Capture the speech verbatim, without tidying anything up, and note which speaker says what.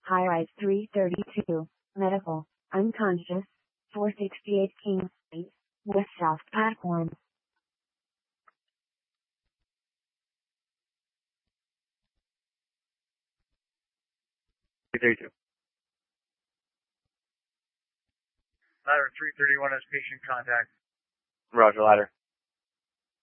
Speaker 1: High-rise three thirty-two, medical, unconscious, four sixty-eight King Street, West South Platform.
Speaker 2: three thirty-two. Ladder three thirty-one has patient contact.
Speaker 3: Roger, ladder.